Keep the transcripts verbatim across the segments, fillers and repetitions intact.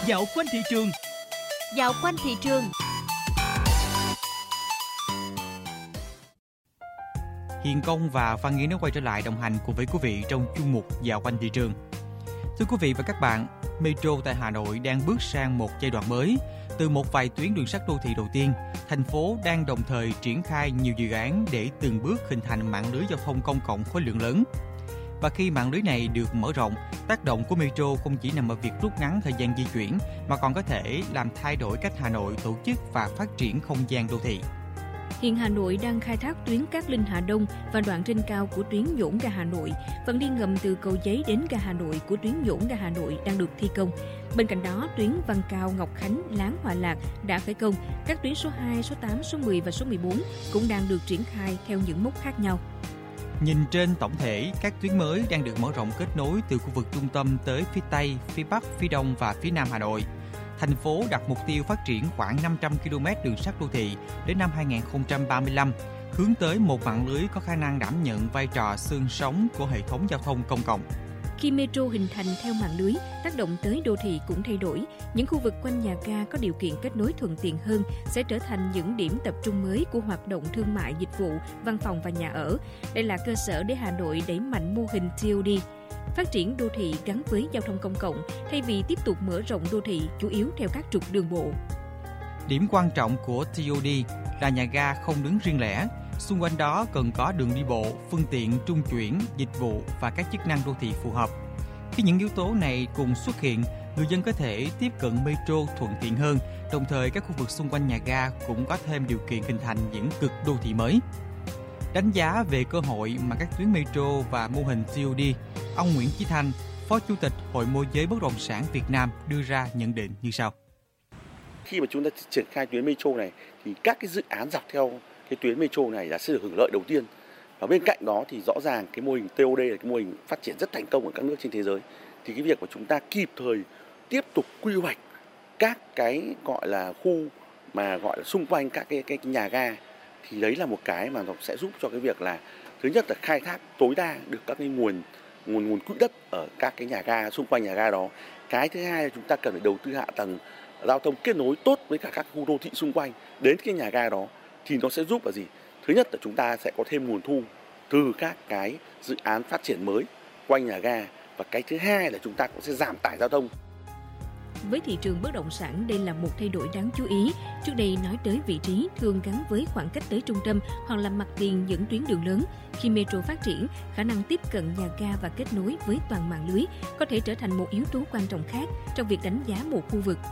Dạo quanh thị trường. Dạo quanh thị trường. Hiền Công và Phan Nghiến đã quay trở lại đồng hành cùng với quý vị trong chuyên mục Dạo quanh thị trường. Thưa quý vị và các bạn, Metro tại Hà Nội đang bước sang một giai đoạn mới. Từ một vài tuyến đường sắt đô thị đầu tiên, thành phố đang đồng thời triển khai nhiều dự án để từng bước hình thành mạng lưới giao thông công cộng khối lượng lớn. Và khi mạng lưới này được mở rộng, tác động của Metro không chỉ nằm ở việc rút ngắn thời gian di chuyển, mà còn có thể làm thay đổi cách Hà Nội tổ chức và phát triển không gian đô thị. Hiện Hà Nội đang khai thác tuyến Cát Linh Hà Đông và đoạn trên cao của tuyến Nhổn ga Hà Nội. Phần đi ngầm từ Cầu Giấy đến ga Hà Nội của tuyến Nhổn ga Hà Nội đang được thi công. Bên cạnh đó, tuyến Văn Cao, Ngọc Khánh, Láng Hòa Lạc đã khởi công. Các tuyến số hai, số tám, số mười và số mười bốn cũng đang được triển khai theo những mốc khác nhau. Nhìn trên tổng thể, các tuyến mới đang được mở rộng kết nối từ khu vực trung tâm tới phía Tây, phía Bắc, phía Đông và phía Nam Hà Nội. Thành phố đặt mục tiêu phát triển khoảng năm trăm ki lô mét đường sắt đô thị đến năm hai không ba lăm, hướng tới một mạng lưới có khả năng đảm nhận vai trò xương sống của hệ thống giao thông công cộng. Khi Metro hình thành theo mạng lưới, tác động tới đô thị cũng thay đổi. Những khu vực quanh nhà ga có điều kiện kết nối thuận tiện hơn sẽ trở thành những điểm tập trung mới của hoạt động thương mại, dịch vụ, văn phòng và nhà ở. Đây là cơ sở để Hà Nội đẩy mạnh mô hình tê ô đê. Phát triển đô thị gắn với giao thông công cộng thay vì tiếp tục mở rộng đô thị chủ yếu theo các trục đường bộ. Điểm quan trọng của tê ô đê là nhà ga không đứng riêng lẻ. Xung quanh đó cần có đường đi bộ, phương tiện trung chuyển, dịch vụ và các chức năng đô thị phù hợp. Khi những yếu tố này cùng xuất hiện, người dân có thể tiếp cận Metro thuận tiện hơn, đồng thời các khu vực xung quanh nhà ga cũng có thêm điều kiện hình thành những cực đô thị mới. Đánh giá về cơ hội mà các tuyến Metro và mô hình tê ô đê, ông Nguyễn Chí Thanh, Phó Chủ tịch Hội Môi giới Bất động sản Việt Nam đưa ra nhận định như sau. Khi mà chúng ta triển khai tuyến Metro này thì các cái dự án dọc theo cái tuyến Metro này đã sẽ được hưởng lợi đầu tiên. Và bên cạnh đó thì rõ ràng cái mô hình tê ô đê là cái mô hình phát triển rất thành công ở các nước trên thế giới. Thì cái việc mà chúng ta kịp thời tiếp tục quy hoạch các cái gọi là khu mà gọi là xung quanh các cái, cái nhà ga thì đấy là một cái mà nó sẽ giúp cho cái việc là thứ nhất là khai thác tối đa được các cái nguồn nguồn nguồn quỹ đất ở các cái nhà ga xung quanh nhà ga đó. Cái thứ hai là chúng ta cần phải đầu tư hạ tầng giao thông kết nối tốt với cả các khu đô thị xung quanh đến cái nhà ga đó thì nó sẽ giúp là gì? Thứ nhất là chúng ta sẽ có thêm nguồn thu từ các cái dự án phát triển mới quanh nhà ga, và cái thứ hai là chúng ta cũng sẽ giảm tải giao thông. Với thị trường bất động sản, đây là một thay đổi đáng chú ý. Trước đây nói tới vị trí thường gắn với khoảng cách tới trung tâm hoặc là mặt tiền những tuyến đường lớn. Khi Metro phát triển, khả năng tiếp cận nhà ga và kết nối với toàn mạng lưới có thể trở thành một yếu tố quan trọng khác trong việc đánh giá một khu vực.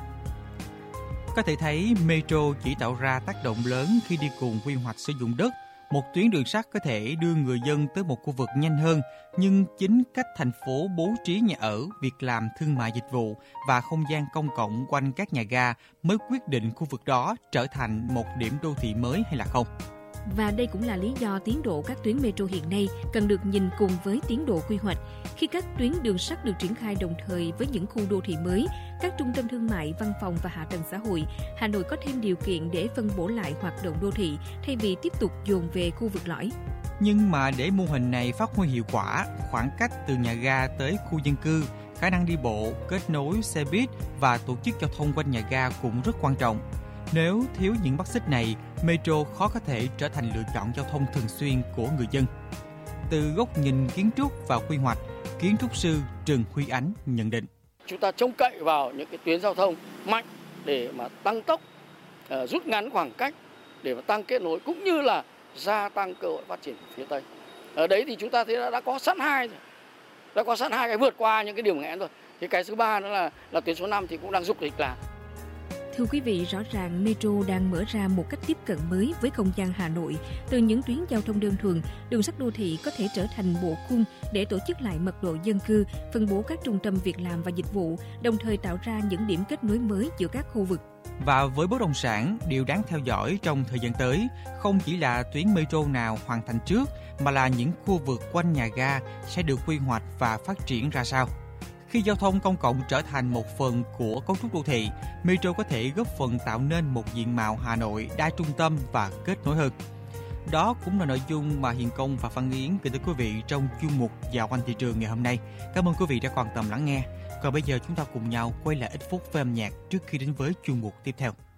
Có thể thấy Metro chỉ tạo ra tác động lớn khi đi cùng quy hoạch sử dụng đất. Một tuyến đường sắt có thể đưa người dân tới một khu vực nhanh hơn, nhưng chính cách thành phố bố trí nhà ở, việc làm, thương mại dịch vụ và không gian công cộng quanh các nhà ga mới quyết định khu vực đó trở thành một điểm đô thị mới hay là không. Và đây cũng là lý do tiến độ các tuyến Metro hiện nay cần được nhìn cùng với tiến độ quy hoạch. Khi các tuyến đường sắt được triển khai đồng thời với những khu đô thị mới, các trung tâm thương mại, văn phòng và hạ tầng xã hội, Hà Nội có thêm điều kiện để phân bổ lại hoạt động đô thị thay vì tiếp tục dồn về khu vực lõi. Nhưng mà để mô hình này phát huy hiệu quả, khoảng cách từ nhà ga tới khu dân cư, khả năng đi bộ, kết nối xe buýt và tổ chức giao thông quanh nhà ga cũng rất quan trọng. Nếu thiếu những mắt xích này, Metro khó có thể trở thành lựa chọn giao thông thường xuyên của người dân. Từ góc nhìn kiến trúc và quy hoạch, kiến trúc sư Trần Huy Ánh nhận định. Chúng ta trông cậy vào những cái tuyến giao thông mạnh để mà tăng tốc, uh, rút ngắn khoảng cách, để mà tăng kết nối cũng như là gia tăng cơ hội phát triển phía Tây. Ở đấy thì chúng ta thấy đã, đã có sẵn hai rồi. Đã có sẵn hai cái vượt qua những cái điểm nghẽn rồi. Thì cái thứ ba nữa là là tuyến số năm thì cũng đang dục dịch là. Thưa quý vị, rõ ràng Metro đang mở ra một cách tiếp cận mới với không gian Hà Nội. Từ những tuyến giao thông đơn thuần, đường sắt đô thị có thể trở thành bộ khung để tổ chức lại mật độ dân cư, phân bố các trung tâm việc làm và dịch vụ, đồng thời tạo ra những điểm kết nối mới giữa các khu vực. Và với bất động sản, điều đáng theo dõi trong thời gian tới không chỉ là tuyến Metro nào hoàn thành trước, mà là những khu vực quanh nhà ga sẽ được quy hoạch và phát triển ra sao. Khi giao thông công cộng trở thành một phần của cấu trúc đô thị, Metro có thể góp phần tạo nên một diện mạo Hà Nội đa trung tâm và kết nối hơn. Đó cũng là nội dung mà Hiền Công và Phan Nghiến gửi tới quý vị trong chuyên mục Dạo quanh thị trường ngày hôm nay. Cảm ơn quý vị đã quan tâm lắng nghe. Còn bây giờ chúng ta cùng nhau quay lại ít phút với âm nhạc trước khi đến với chuyên mục tiếp theo.